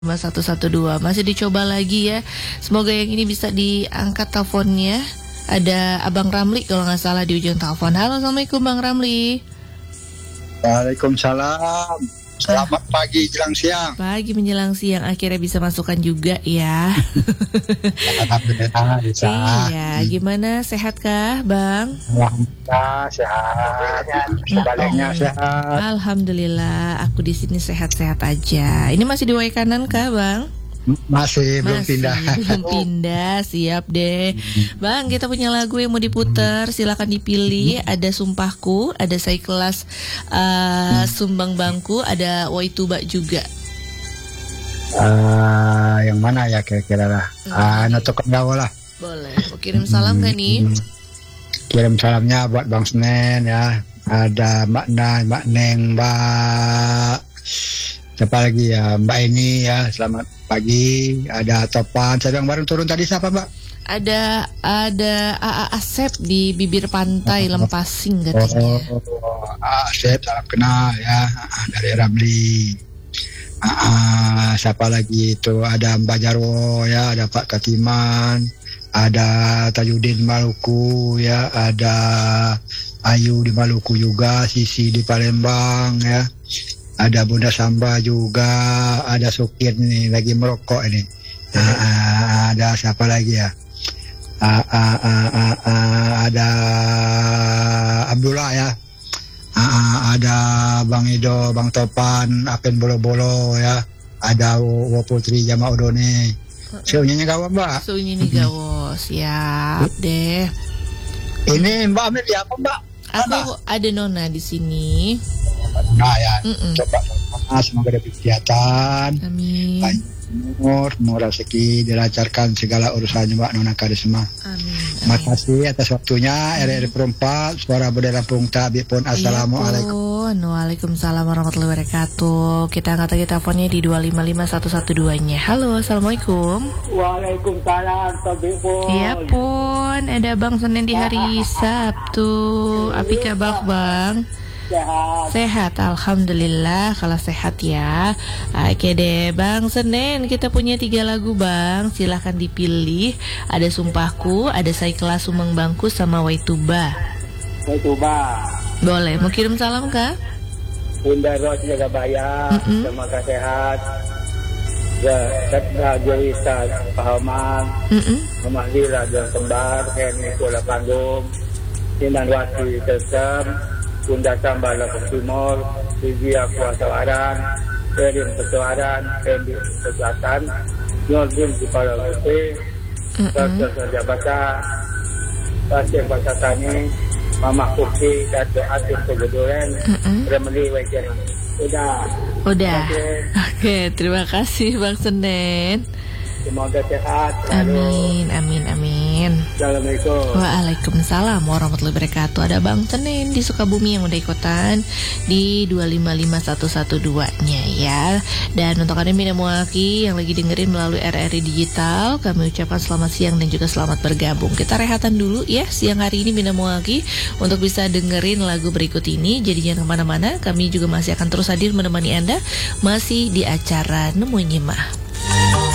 5112 masih dicoba lagi ya. Semoga yang ini bisa diangkat teleponnya. Ada Abang Ramli kalau nggak salah di ujung telepon. Halo, assalamualaikum Bang Ramli. Waalaikumsalam. Selamat pagi jelang siang. Pagi menjelang siang, akhirnya bisa masukkan juga ya. Alhamdulillah bisa. Iya, gimana, sehatkah Bang? Alhamdulillah sehat. Sebaliknya sehat. Alhamdulillah, aku di sini sehat-sehat aja. Ini masih di way kanan kah Bang? Masih belum pindah. Belum pindah, siap deh. Bang, kita punya lagu yang mau diputar, silakan dipilih. Ada Sumpahku, ada Saya Kelas Sumbang Bangku, ada Waituba juga. Yang mana ya kira-kira lah? Notok Gawo lah. Boleh. Mau kirim salam gak nih? Kirim salamnya buat Bang Senen ya. Ada Mbak Nay, Mbak Neng, Mbak siapa lagi ya, Mbak Eni ya, selamat pagi. Ada Topan, saya yang baru turun tadi siapa Mbak? Ada AA Asep di bibir pantai Lempasing katanya. Asep, salam kenal ya, dari Ramli. Siapa lagi itu, ada Mbak Jarwo ya, ada Pak Katiman, ada Tajudin Maluku ya, ada Ayu di Maluku juga, Sisi di Palembang ya. Ada Bunda Samba juga, ada Sukir nih lagi merokok ini. Ada siapa lagi ya? Ada Abdullah ya. Ada Bang Ido, Bang Topan, Apen Bolo-Bolo ya. Ada Wo Putri Jama Odone. Sunyanya gawa Mbak. Sunyanya gawa, siap deh. Ini Mbak Amir ya apa Mbak? Aku ada Nona di sini. Nah ya, coba semoga ada kegiatan. Amin. Umur rezeki, dilancarkan segala urusannya Mbak Nona Karisma. Amin. Terima kasih atas waktunya. RRI Perempat, suara Budaya Lampung Tabi pun. Assalamualaikum. Waalaikumsalam warahmatullahi wabarakatuh. Kita angkat lagi teleponnya di 255112-nya. Halo, assalamualaikum. Waalaikumsalam, Tabi pun. Iya pun, ada Bang Senen di hari Sabtu. Apa kabar Bang? Sehat, alhamdulillah. Kalau sehat ya. Oke deh Bang Senen, kita punya 3 lagu Bang, silahkan dipilih. Ada Sumpahku, ada Saya Kelas Sumbang Bangku, sama Waituba. Boleh, mau kirim salam kah? Bunda Ros jaga bayar, semoga sehat. Jawisa Pahaman, Memahlilah dan Kembar, Heni Kuala Panggung, Sinan Wasi Tesem, Bunda Sambala Timur, Sigi Kuasa Waran, Erin Pesuaran, Endi Pesuatan, Nordin Kepala Putih, Dr. Jabata, Pasir Pasar Tani, Mama Kuki, Dato' Atin Kebeduren, Remeli Wajar. Udah. Oke, terima kasih Bang Senen. Semoga sehat. Amin. Assalamualaikum. Waalaikumsalam warahmatullahi wabarakatuh. Ada Bang Senen di Sukabumi yang udah ikutan di 255112-nya ya. Dan untuk Anda Mina Muaki yang lagi dengerin melalui RRI Digital, kami ucapkan selamat siang dan juga selamat bergabung. Kita rehatan dulu ya siang hari ini Mina Muaki untuk bisa dengerin lagu berikut ini. Jadi jangan kemana-mana, kami juga masih akan terus hadir menemani Anda masih di acara Nemu Nyemah.